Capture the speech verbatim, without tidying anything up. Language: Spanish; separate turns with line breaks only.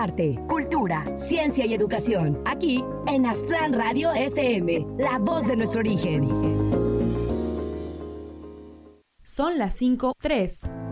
arte, cultura, ciencia y educación. Aquí en Aztlán Radio F M, la voz de nuestro origen.
Son las cinco tres.